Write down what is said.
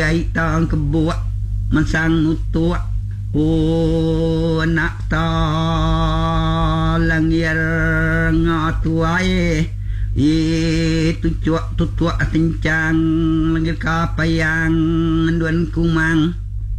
ai tang kebuat mansang nutua nak ta langir ngatuai tutua tincang langir kapayang duan kumang